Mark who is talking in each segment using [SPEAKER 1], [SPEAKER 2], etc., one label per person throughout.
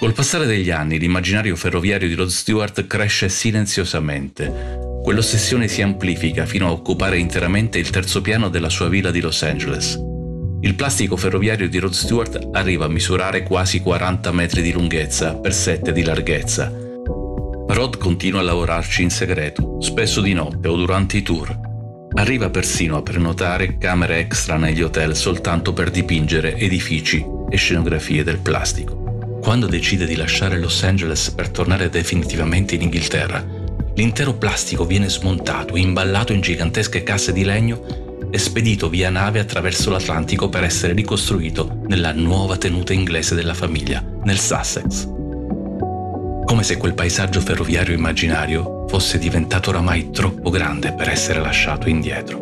[SPEAKER 1] Col passare degli anni l'immaginario ferroviario di Rod Stewart cresce silenziosamente. Quell'ossessione si amplifica fino a occupare interamente il terzo piano della sua villa di Los Angeles. Il plastico ferroviario di Rod Stewart arriva a misurare quasi 40 metri di lunghezza per 7 di larghezza. Rod continua a lavorarci in segreto, spesso di notte o durante i tour. Arriva persino a prenotare camere extra negli hotel soltanto per dipingere edifici e scenografie del plastico. Quando decide di lasciare Los Angeles per tornare definitivamente in Inghilterra, l'intero plastico viene smontato, imballato in gigantesche casse di legno e spedito via nave attraverso l'Atlantico per essere ricostruito nella nuova tenuta inglese della famiglia, nel Sussex. Come se quel paesaggio ferroviario immaginario fosse diventato oramai troppo grande per essere lasciato indietro.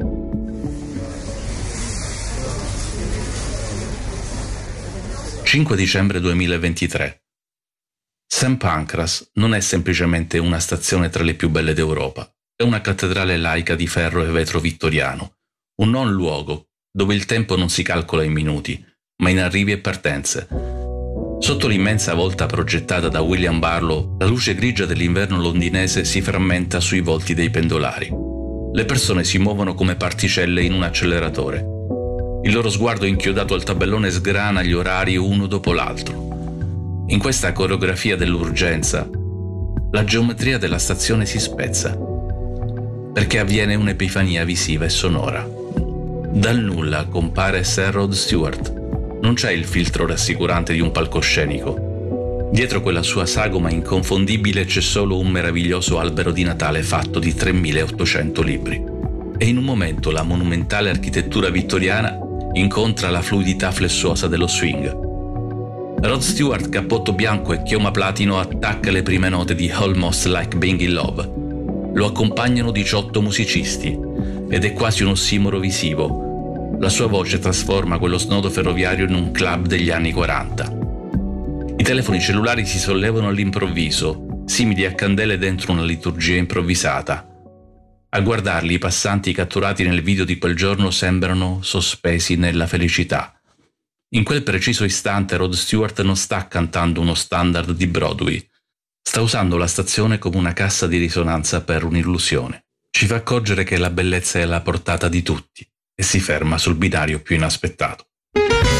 [SPEAKER 1] «5 dicembre 2023. St. Pancras non è semplicemente una stazione tra le più belle d'Europa, è una cattedrale laica di ferro e vetro vittoriano, un non luogo dove il tempo non si calcola in minuti, ma in arrivi e partenze. Sotto l'immensa volta progettata da William Barlow, la luce grigia dell'inverno londinese si frammenta sui volti dei pendolari. Le persone si muovono come particelle in un acceleratore. Il loro sguardo inchiodato al tabellone sgrana gli orari uno dopo l'altro. In questa coreografia dell'urgenza, la geometria della stazione si spezza, perché avviene un'epifania visiva e sonora. Dal nulla compare Sir Rod Stewart. Non c'è il filtro rassicurante di un palcoscenico. Dietro quella sua sagoma inconfondibile c'è solo un meraviglioso albero di Natale fatto di 3800 libri. E in un momento la monumentale architettura vittoriana incontra la fluidità flessuosa dello swing. Rod Stewart, cappotto bianco e chioma platino, attacca le prime note di Almost Like Being in Love. Lo accompagnano 18 musicisti ed è quasi un ossimoro visivo. La sua voce trasforma quello snodo ferroviario in un club degli anni 40. I telefoni cellulari si sollevano all'improvviso, simili a candele dentro una liturgia improvvisata. A guardarli, i passanti catturati nel video di quel giorno sembrano sospesi nella felicità. In quel preciso istante Rod Stewart non sta cantando uno standard di Broadway. Sta usando la stazione come una cassa di risonanza per un'illusione. Ci fa accorgere che la bellezza è alla portata di tutti e si ferma sul binario più inaspettato.